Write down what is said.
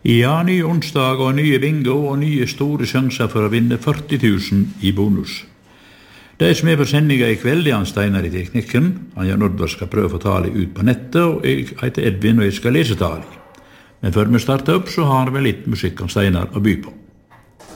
Ja, nye onsdag og nye bingo og nye store sjanser for å vinne 40 000 i bonus. De som på sendinga i kveld, Jan Steinar i teknikken. Jan Oddvar skal prøve å få tale ut på nettet, og jeg heter Edvin, og jeg skal lese tale. Men før vi starter opp, så har vi litt musikk om Steinar å by på.